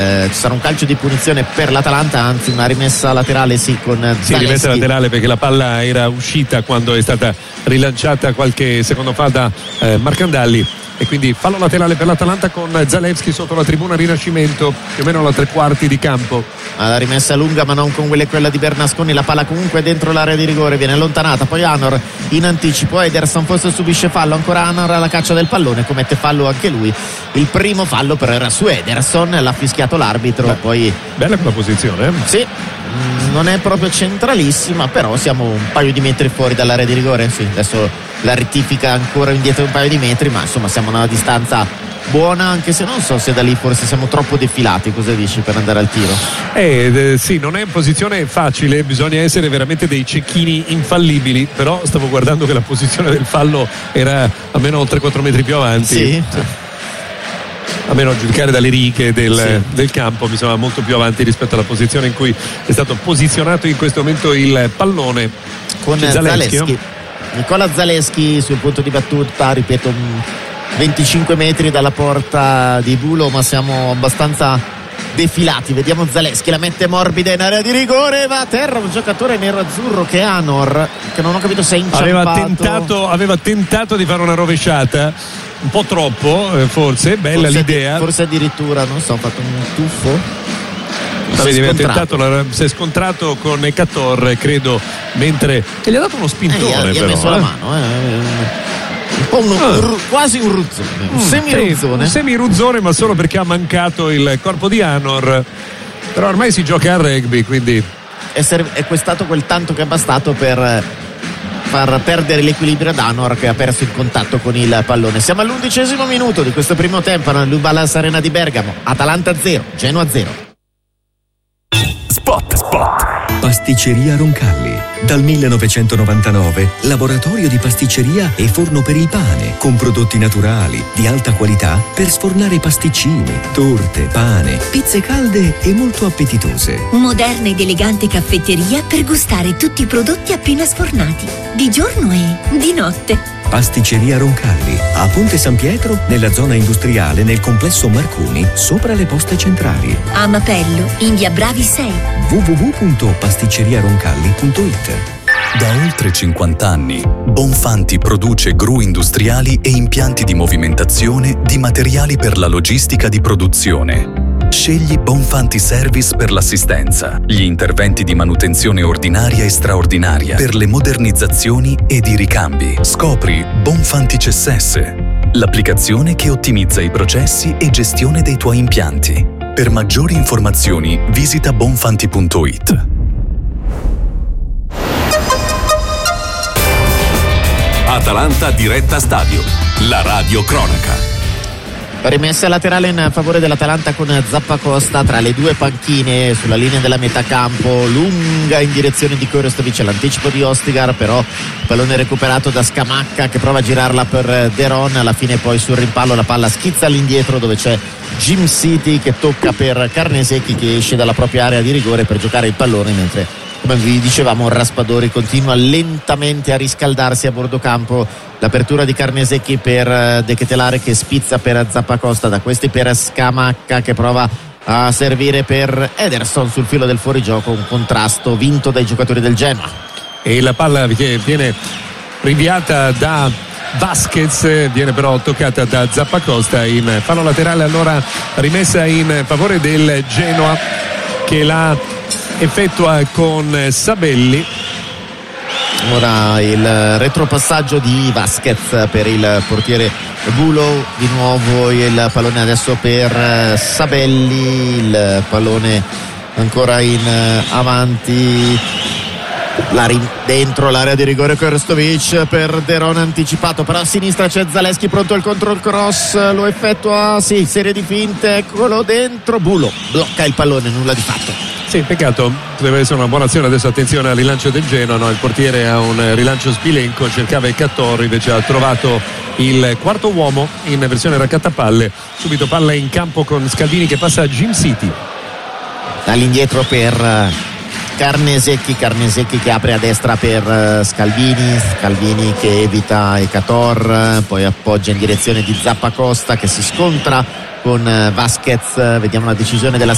ci sarà un calcio di punizione per l'Atalanta, anzi una rimessa laterale con Zaleschi. Sì, rimessa laterale perché la palla era uscita quando è stata rilanciata qualche secondo fa da Marcandalli, e quindi fallo laterale per l'Atalanta con Zalewski sotto la tribuna Rinascimento, più o meno alla 3/4 di campo. La rimessa lunga ma non con quella di Bernasconi, la palla comunque dentro l'area di rigore, viene allontanata, poi Anor in anticipo, Ederson forse subisce fallo, ancora Anor alla caccia del pallone, commette fallo anche lui, il primo fallo però era su Ederson, l'ha fischiato l'arbitro. Poi bella quella posizione, sì, non è proprio centralissima, però siamo un paio di metri fuori dall'area di rigore. Sì, adesso la rettifica ancora indietro un paio di metri, ma insomma siamo a una distanza buona, anche se non so se da lì forse siamo troppo defilati. Cosa dici per andare al tiro? Sì, non è posizione facile, bisogna essere veramente dei cecchini infallibili, però stavo guardando che la posizione del fallo era almeno 3-4 metri più avanti. Sì. A meno a giudicare dalle righe del campo, mi sembra molto più avanti rispetto alla posizione in cui è stato posizionato in questo momento il pallone con Zaleschi. Nicola Zaleschi sul punto di battuta, ripeto, 25 metri dalla porta di Bulo, ma siamo abbastanza defilati. Vediamo Zaleschi, la mette morbida in area di rigore, va a terra un giocatore nero-azzurro che è Anor, che non ho capito se è inciampato. Aveva tentato di fare una rovesciata, un po' troppo forse, bella l'idea. Forse addirittura, non so, ha fatto un tuffo. Si è scontrato con Ecator, credo, mentre che gli ha dato uno spintone, gli ha messo la mano, un po' quasi un ruzzone, un semiruzzone, ma solo perché ha mancato il corpo di Anor. Però ormai si gioca al rugby, quindi è stato quel tanto che è bastato per far perdere l'equilibrio ad Anor, che ha perso il contatto con il pallone. Siamo all'11° minuto di questo primo tempo nell'Ubalas Arena di Bergamo. Atalanta 0, Genoa 0. Spot. Pasticceria Roncalli. Dal 1999, laboratorio di pasticceria e forno per il pane, con prodotti naturali, di alta qualità, per sfornare pasticcini, torte, pane, pizze calde e molto appetitose. Moderna ed elegante caffetteria per gustare tutti i prodotti appena sfornati, di giorno e di notte. Pasticceria Roncalli, a Ponte San Pietro, nella zona industriale, nel complesso Marconi, sopra le poste centrali. A Mapello, in via Bravi 6. www.pasticceriaroncalli.it. Da oltre 50 anni, Bonfanti produce gru industriali e impianti di movimentazione di materiali per la logistica di produzione. Scegli Bonfanti Service per l'assistenza, gli interventi di manutenzione ordinaria e straordinaria, per le modernizzazioni ed i ricambi. Scopri Bonfanti CSS, l'applicazione che ottimizza i processi e gestione dei tuoi impianti. Per maggiori informazioni visita bonfanti.it. Atalanta diretta stadio, la radio cronaca. Rimessa laterale in favore dell'Atalanta con Zappacosta tra le due panchine sulla linea della metà campo, lunga in direzione di Korostovic, l'anticipo di Ostigar, però il pallone recuperato da Scamacca che prova a girarla per Deron, alla fine poi sul rimpallo la palla schizza all'indietro dove c'è Jim City che tocca per Carnesecchi, che esce dalla propria area di rigore per giocare il pallone, mentre, come vi dicevamo, Raspadori continua lentamente a riscaldarsi a bordo campo. L'apertura di Carnesecchi per De Ketelare che spizza per Zappacosta, da questi per Scamacca che prova a servire per Ederson sul filo del fuorigioco, un contrasto vinto dai giocatori del Genoa. E la palla che viene rinviata da Vasquez viene però toccata da Zappacosta in fallo laterale, allora rimessa in favore del Genoa che la effettua con Sabelli. Ora il retropassaggio di Vasquez per il portiere Bulo, di nuovo il pallone adesso per Sabelli, il pallone ancora in avanti, dentro l'area di rigore Korostovic per Deron anticipato, però a sinistra c'è Zaleschi pronto al control cross, lo effettua, sì, serie di finte, eccolo dentro, Bulo blocca il pallone, nulla di fatto. Sì, peccato, deve essere una buona azione. Adesso attenzione al rilancio del Genoa, no? Il portiere ha un rilancio sbilenco, cercava il Cattor, invece ha trovato il quarto uomo in versione raccattapalle. Subito palla in campo con Scalvini che passa a Jim City. All'indietro per Carnesecchi che apre a destra per Scalvini che evita Ecator, poi appoggia in direzione di Zappacosta che si scontra con Vasquez. Vediamo la decisione della